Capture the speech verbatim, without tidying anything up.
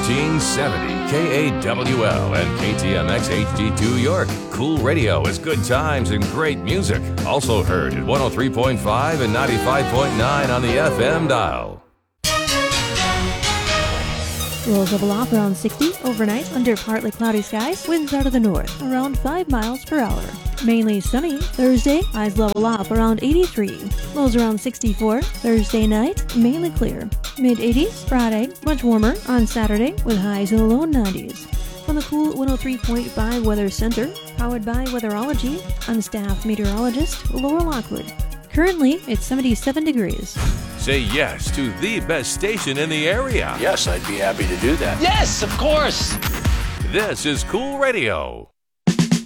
thirteen seventy K A W L and K T M X H D two York. Cool radio is good times and great music. Also heard at one oh three point five and ninety-five point nine on the F M dial. Lows level off around sixty overnight under partly cloudy skies. Winds out of the north around five miles per hour. Mainly sunny Thursday. Highs level off around eighty-three. Lows around sixty-four. Thursday night mainly clear. Mid eighties Friday. Much warmer on Saturday with highs in the low nineties. From the cool one oh three point five Weather Center, powered by Weatherology, I'm staff meteorologist Laura Lockwood. Currently, it's seventy-seven degrees. Say yes to the best station in the area. Yes, I'd be happy to do that. Yes, of course. This is Cool Radio.